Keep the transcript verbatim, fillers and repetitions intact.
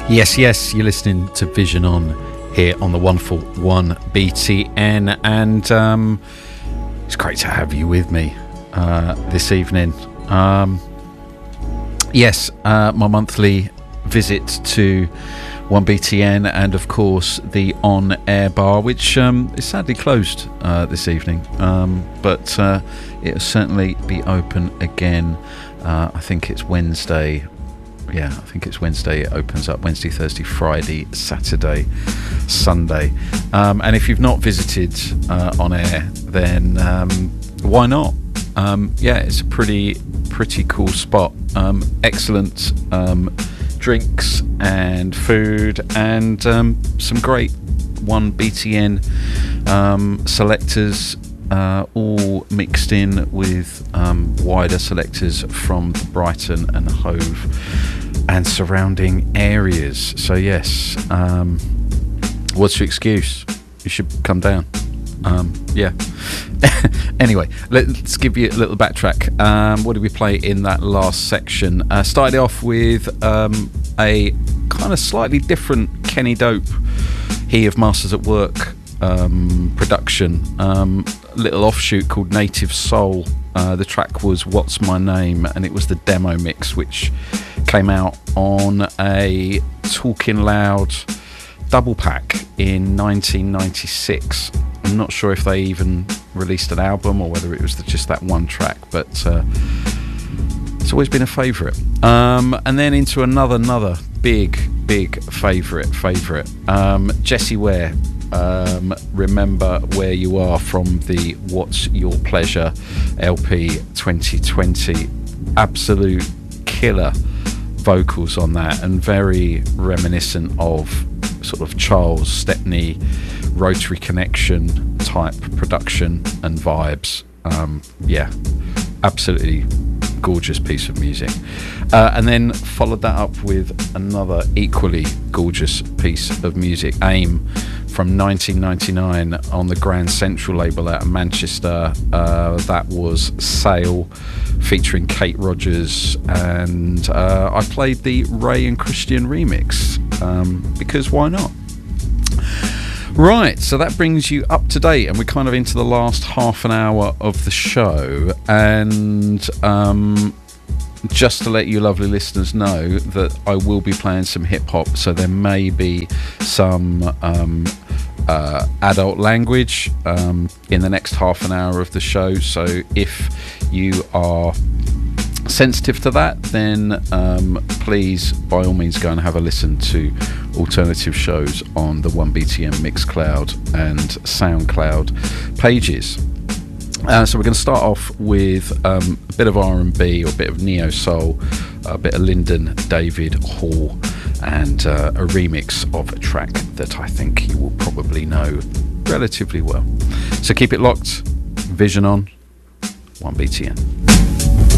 Yes, yes, you're listening to Vision On here on the wonderful one B T N, and um, it's great to have you with me uh, this evening. Um, yes, uh, my monthly visit to one B T N, and of course the On Air Bar, which um, is sadly closed uh, this evening, um, but uh, it'll certainly be open again. Uh, I think it's Wednesday. Yeah, I think it's Wednesday. It opens up Wednesday, Thursday, Friday, Saturday, Sunday. Um, and if you've not visited uh, On Air, then um, why not? Um, yeah, it's a pretty, pretty cool spot. Um, excellent um, drinks and food, and um, some great one B T N um, selectors, uh, all mixed in with um, wider selectors from Brighton and Hove and surrounding areas. So yes, um, what's your excuse? You should come down. Um, yeah. Anyway, let's give you a little backtrack. Um, what did we play in that last section? Uh, started off with um, a kind of slightly different Kenny Dope, He of Masters at Work um, production. Um, little offshoot called Native Soul. Uh, the track was What's My Name, and it was the demo mix, which came out on a Talking Loud double pack in nineteen ninety-six. I'm not sure if they even released an album or whether it was just that one track, but uh, it's always been a favourite. Um, and then into another, another big, big favourite, favourite. Um, Jessie Ware, um, Remember Where You Are, from the What's Your Pleasure L P twenty twenty. Absolute killer vocals on that, and very reminiscent of sort of Charles Stepney Rotary Connection type production and vibes. Um, yeah, absolutely gorgeous piece of music. Uh, and then followed that up with another equally gorgeous piece of music, AIM, from nineteen ninety-nine on the Grand Central label out of Manchester. Uh, that was Sail, featuring Kate Rogers, and uh, I played the Ray and Christian remix, um, because why not? Right, so that brings you up to date, and we're kind of into the last half an hour of the show. And um, just to let you lovely listeners know that I will be playing some hip hop, so there may be some um, uh, adult language um, in the next half an hour of the show. So if you are sensitive to that, then um, please by all means go and have a listen to alternative shows on the one B T M Mixcloud and SoundCloud pages. Uh, so we're going to start off with um, a bit of R and B, or a bit of neo soul, a bit of Lyndon David Hall, and uh, a remix of a track that I think you will probably know relatively well. So keep it locked. Vision On, one B T N.